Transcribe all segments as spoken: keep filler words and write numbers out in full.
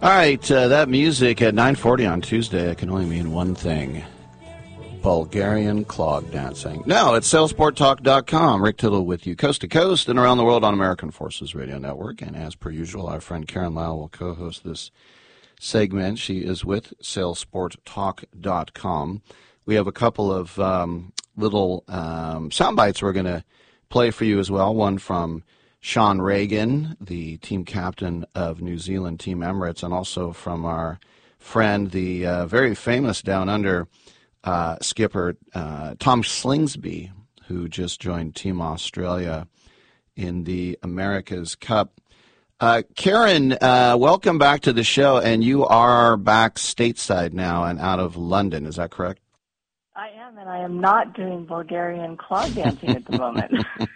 All right, uh, that music at nine forty on Tuesday, it can only mean one thing. Bulgarian clog dancing. No, it's sail sport talk dot com. Rick Tittle with you coast to coast and around the world on American Forces Radio Network. And as per usual, our friend Karen Lau will co-host this segment. She is with sail sport talk dot com. We have a couple of um, little um, sound bites we're going to play for you as well. One from Sean Regan, the team captain of New Zealand Team Emirates, and also from our friend, the uh, very famous Down Under uh, skipper, uh, Tom Slingsby, who just joined Team Australia in the America's Cup. Uh, Karen, uh, welcome back to the show, and you are back stateside now and out of London. Is that correct? I am, and I am not doing Bulgarian clog dancing at the moment.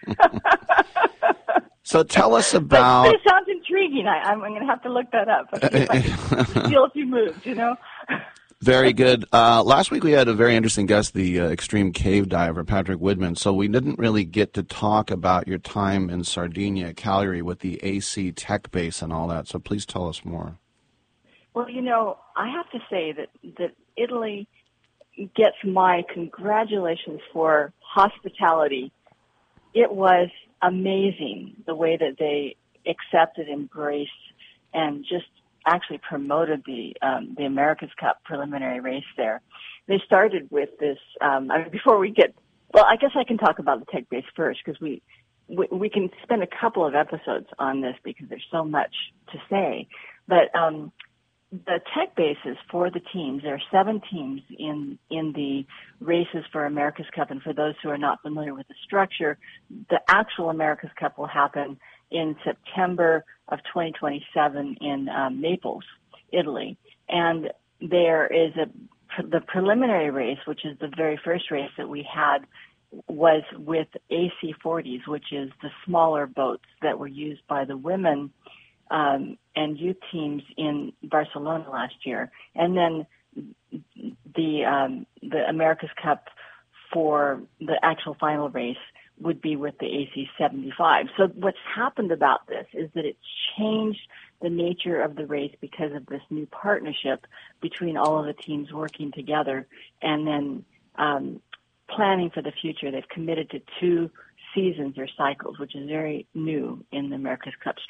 So tell us about... But it sounds intriguing. I, I'm, I'm going to have to look that up. See if I can steal a few moves, you know? Very good. Uh, last week we had a very interesting guest, the uh, extreme cave diver, Patrick Woodman. So we didn't really get to talk about your time in Sardinia, Cagliari, with the A C Tech Base and all that. So please tell us more. Well, you know, I have to say that, that Italy gets my congratulations for hospitality. It was amazing the way that they accepted, embraced, and just actually promoted the um, the America's Cup preliminary race there. They started with this, um, I mean, before we get, well, I guess I can talk about the tech base first, because we, we, we can spend a couple of episodes on this because there's so much to say. But um, the tech bases for the teams, there are seven teams in in the races for America's Cup, and for those who are not familiar with the structure, the actual America's Cup will happen in September of twenty twenty-seven in um, Naples, Italy. And there is a the preliminary race, which is the very first race that we had, was with A C forties, which is the smaller boats that were used by the women um, and youth teams in Barcelona last year. And then the um, the America's Cup for the actual final race would be with the A C seventy-five. So what's happened about this is that it's changed the nature of the race because of this new partnership between all of the teams working together and then um, planning for the future. They've committed to two seasons or cycles, which is very new in the America's Cup